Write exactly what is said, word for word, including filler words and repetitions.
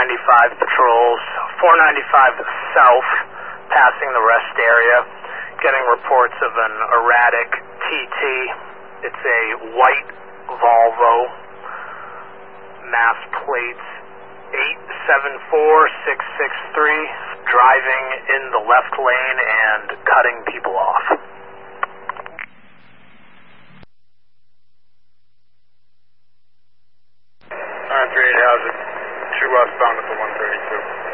ninety-five patrols, four ninety-five south, passing the rest area, getting reports of an erratic T T. It's a white Volvo, mass plates eight seven four six six three, driving in the left lane and cutting people off. nine three eight, how's it? Two westbound at the one thirty-two.